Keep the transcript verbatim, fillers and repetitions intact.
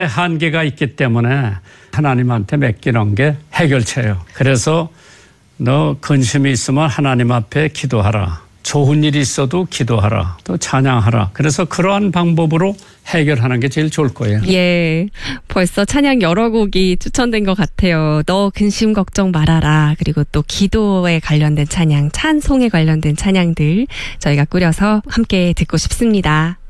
한계가 있기 때문에 하나님한테 맡기는 게 해결책이에요. 그래서 너 근심이 있으면 하나님 앞에 기도하라. 좋은 일이 있어도 기도하라. 또 찬양하라. 그래서 그러한 방법으로 해결하는 게 제일 좋을 거예요. 예, 벌써 찬양 여러 곡이 추천된 것 같아요. 너 근심 걱정 말아라. 그리고 또 기도에 관련된 찬양, 찬송에 관련된 찬양들 저희가 꾸려서 함께 듣고 싶습니다.